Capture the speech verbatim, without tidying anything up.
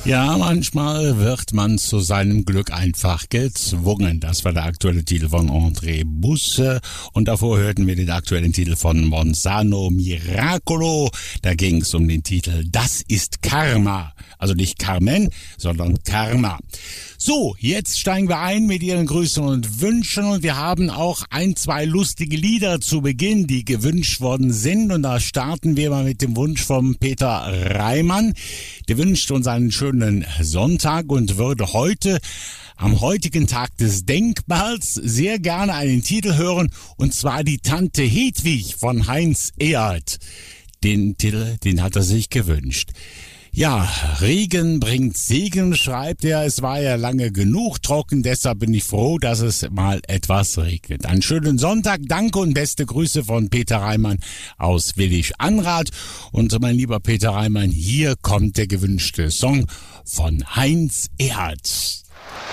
Ja, manchmal wird man zu seinem Glück einfach gezwungen. Das war der aktuelle Titel von André Busse. Und davor hörten wir den aktuellen Titel von Monzano Miracolo. Da ging es um den Titel Das ist Karma. Also nicht Carmen, sondern Karma. So, jetzt steigen wir ein mit Ihren Grüßen und Wünschen. Und wir haben auch ein, zwei lustige Lieder zu Beginn, die gewünscht worden sind. Und da starten wir mal mit dem Wunsch von Peter Reimann. Der wünscht uns einen schönen Sonntag und würde heute, am heutigen Tag des Denkmals, sehr gerne einen Titel hören. Und zwar die Tante Hedwig von Heinz Erhardt. Den Titel, den hat er sich gewünscht. Ja, Regen bringt Segen, schreibt er. Es war ja lange genug trocken, deshalb bin ich froh, dass es mal etwas regnet. Einen schönen Sonntag, danke und beste Grüße von Peter Reimann aus Willig-Anrath. Und mein lieber Peter Reimann, hier kommt der gewünschte Song von Heinz Erhardt.